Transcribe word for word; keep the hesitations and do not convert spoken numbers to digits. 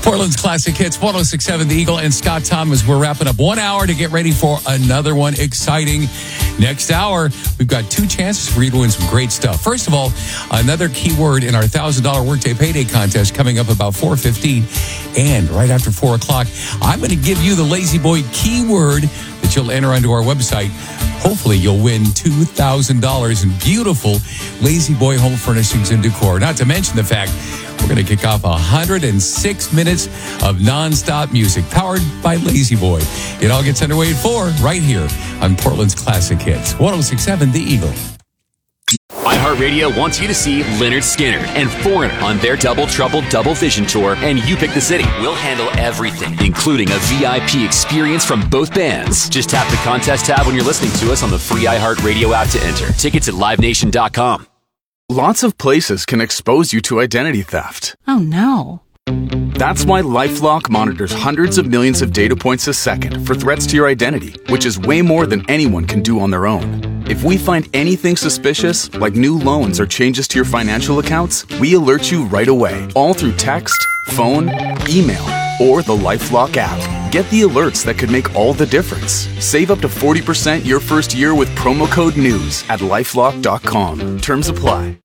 Portland's Classic Hits, one oh six point seven The Eagle and Scott Thomas. We're wrapping up one hour to get ready for another one exciting. Next hour, we've got two chances for you to win some great stuff. First of all, another keyword in our one thousand dollars Workday Payday contest coming up about four fifteen. And right after four o'clock, I'm going to give you the Lazy Boy keyword that you'll enter onto our website. Hopefully, you'll win two thousand dollars in beautiful Lazy Boy home furnishings and decor. Not to mention the fact we're going to kick off one hundred six minutes of nonstop music powered by Lazy Boy. It all gets underway at four right here on Portland's Classic Hits, one oh six point seven The Eagle. iHeartRadio wants you to see Lynyrd Skynyrd and Foreigner on their Double Trouble Double Vision Tour, and you pick the city. We'll handle everything, including a V I P experience from both bands. Just tap the contest tab when you're listening to us on the free iHeartRadio app to enter. Tickets at live nation dot com. Lots of places can expose you to identity theft. Oh, no. That's why LifeLock monitors hundreds of millions of data points a second for threats to your identity, which is way more than anyone can do on their own. If we find anything suspicious, like new loans or changes to your financial accounts, we alert you right away, all through text, phone, email, or the LifeLock app. Get the alerts that could make all the difference. Save up to forty percent your first year with promo code NEWS at lifelock dot com. Terms apply.